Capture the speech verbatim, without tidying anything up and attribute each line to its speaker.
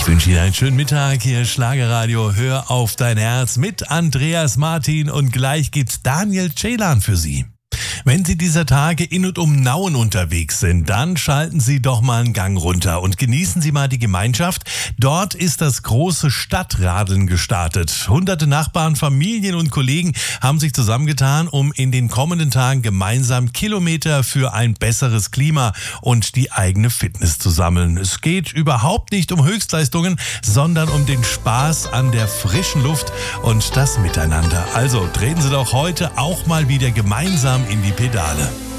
Speaker 1: Ich wünsche Ihnen einen schönen Mittag. Hier Schlagerradio, hör auf dein Herz mit Andreas Martin und gleich gibt's Daniel Ceylan für Sie. Wenn Sie dieser Tage in und um Nauen unterwegs sind, dann schalten Sie doch mal einen Gang runter und genießen Sie mal die Gemeinschaft. Dort ist das große Stadtradeln gestartet. Hunderte Nachbarn, Familien und Kollegen haben sich zusammengetan, um in den kommenden Tagen gemeinsam Kilometer für ein besseres Klima und die eigene Fitness zu sammeln. Es geht überhaupt nicht um Höchstleistungen, sondern um den Spaß an der frischen Luft und das Miteinander. Also treten Sie doch heute auch mal wieder gemeinsam in die Pedale.